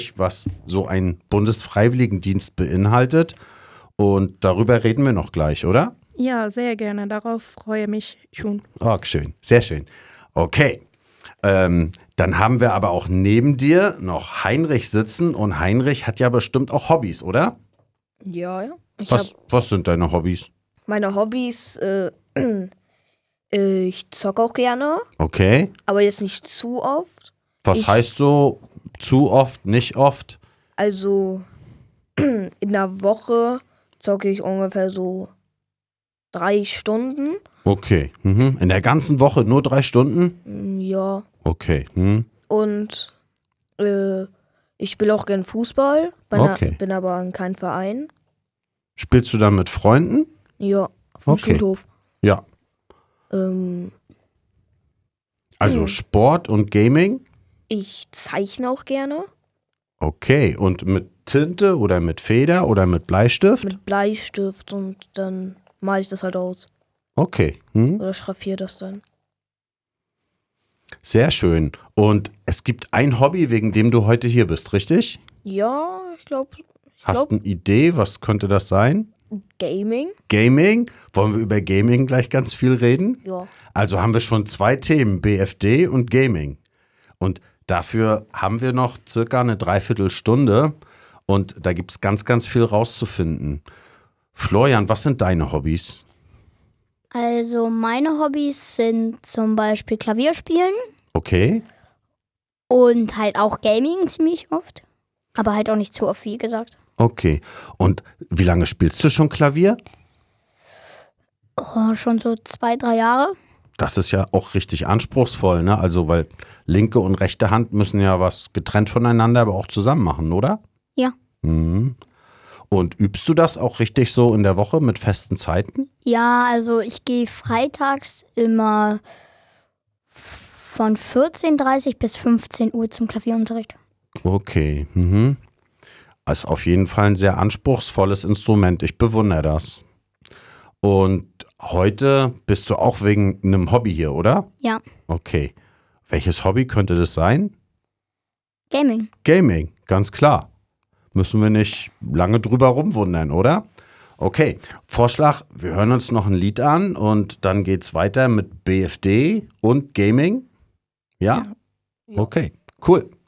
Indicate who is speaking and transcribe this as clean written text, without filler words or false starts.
Speaker 1: was so ein Bundesfreiwilligendienst beinhaltet. Und darüber reden wir noch gleich, oder?
Speaker 2: Ja, sehr gerne. Darauf freue ich mich schon.
Speaker 1: Oh, schön. Sehr schön. Okay. Dann haben wir aber auch neben dir noch Heinrich sitzen. Und Heinrich hat ja bestimmt auch Hobbys, oder?
Speaker 3: Ja.
Speaker 1: Was sind deine Hobbys?
Speaker 3: Meine Hobbys, ich zocke auch gerne,
Speaker 1: Okay.
Speaker 3: aber jetzt nicht zu oft.
Speaker 1: Was heißt so zu oft, nicht oft?
Speaker 3: Also in der Woche zocke ich ungefähr so 3 Stunden.
Speaker 1: Okay. Mhm. In der ganzen Woche nur 3 Stunden?
Speaker 3: Ja.
Speaker 1: Okay.
Speaker 3: Und ich spiele auch gern Fußball, bin aber in keinem Verein.
Speaker 1: Spielst du dann mit Freunden?
Speaker 3: Ja, vom Schulhof.
Speaker 1: Ja. Also Sport und Gaming?
Speaker 3: Ich zeichne auch gerne.
Speaker 1: Okay. Und mit Tinte oder mit Feder oder mit Bleistift?
Speaker 3: Mit Bleistift und dann male ich das halt aus.
Speaker 1: Okay.
Speaker 3: Oder schraffiere das dann.
Speaker 1: Sehr schön. Und es gibt ein Hobby, wegen dem du heute hier bist, richtig?
Speaker 3: Ja, ich glaube.
Speaker 1: Hast du eine Idee? Was könnte das sein?
Speaker 3: Gaming.
Speaker 1: Gaming? Wollen wir über Gaming gleich ganz viel reden?
Speaker 3: Ja.
Speaker 1: Also haben wir schon 2 Themen, BFD und Gaming. Und dafür haben wir noch circa eine Dreiviertelstunde. Und da gibt es ganz, ganz viel rauszufinden. Florian, was sind deine Hobbys?
Speaker 4: Also meine Hobbys sind zum Beispiel Klavierspielen
Speaker 1: Okay.
Speaker 4: und halt auch Gaming ziemlich oft. Aber halt auch nicht zu oft, wie gesagt.
Speaker 1: Okay. Und wie lange spielst du schon Klavier?
Speaker 4: Oh, schon so 2, 3 Jahre.
Speaker 1: Das ist ja auch richtig anspruchsvoll, ne? Also, weil linke und rechte Hand müssen ja was getrennt voneinander, aber auch zusammen machen, oder?
Speaker 4: Ja.
Speaker 1: Mhm. Und übst du das auch richtig so in der Woche mit festen Zeiten?
Speaker 4: Ja, also ich gehe freitags immer von 14:30 bis 15 Uhr zum Klavierunterricht.
Speaker 1: Okay. Ist auf jeden Fall ein sehr anspruchsvolles Instrument. Ich bewundere das. Und heute bist du auch wegen einem Hobby hier, oder?
Speaker 4: Ja.
Speaker 1: Okay. Welches Hobby könnte das sein?
Speaker 4: Gaming.
Speaker 1: Gaming, ganz klar. Müssen wir nicht lange drüber rumwundern, oder? Okay, Vorschlag, wir hören uns noch ein Lied an und dann geht's weiter mit BFD und Gaming. Ja?
Speaker 3: Ja.
Speaker 1: Okay, cool.